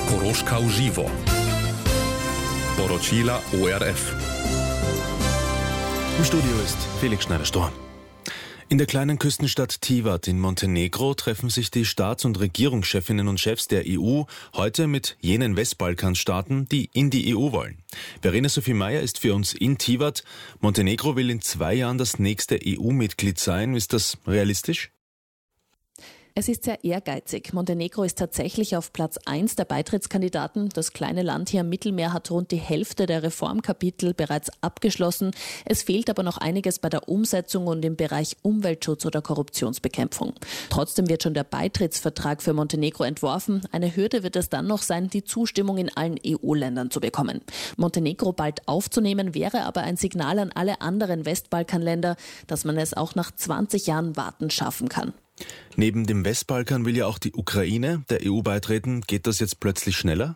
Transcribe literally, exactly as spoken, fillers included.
Koroška uživo. Poročila O R F. Im Studio ist Felix Schneider-Stor. In der kleinen Küstenstadt Tivat in Montenegro treffen sich die Staats- und Regierungschefinnen und Chefs der E U heute mit jenen Westbalkanstaaten, die in die E U wollen. Verena Sophie Meyer ist für uns in Tivat. Montenegro will in zwei Jahren das nächste E U-Mitglied sein. Ist das realistisch? Es ist sehr ehrgeizig. Montenegro ist tatsächlich auf Platz eins der Beitrittskandidaten. Das kleine Land hier am Mittelmeer hat rund die Hälfte der Reformkapitel bereits abgeschlossen. Es fehlt aber noch einiges bei der Umsetzung und im Bereich Umweltschutz oder Korruptionsbekämpfung. Trotzdem wird schon der Beitrittsvertrag für Montenegro entworfen. Eine Hürde wird es dann noch sein, die Zustimmung in allen E U-Ländern zu bekommen. Montenegro bald aufzunehmen, wäre aber ein Signal an alle anderen Westbalkanländer, dass man es auch nach zwanzig Jahren Warten schaffen kann. Neben dem Westbalkan will ja auch die Ukraine der E U beitreten. Geht das jetzt plötzlich schneller?